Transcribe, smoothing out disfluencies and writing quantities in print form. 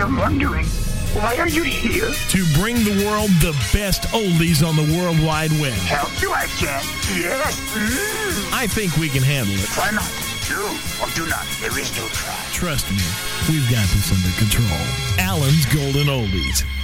I'm wondering, why are you here? To bring the world the best oldies on the World Wide Web. Help you, I can. Yes. I think we can handle it. Try not. Do or do not. There is no try. Trust me, we've got this under control. Alan's Golden Oldies.